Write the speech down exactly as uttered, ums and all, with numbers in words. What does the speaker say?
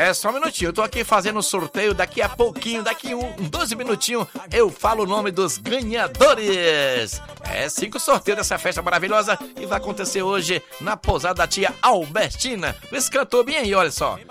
É, só um minutinho, eu tô aqui fazendo o sorteio, daqui a pouquinho, daqui um, doze minutinhos, eu falo o nome dos ganhadores. É, cinco sorteios dessa festa maravilhosa e vai acontecer hoje na pousada da tia Albertina. Esse cantor bem aí, olha só.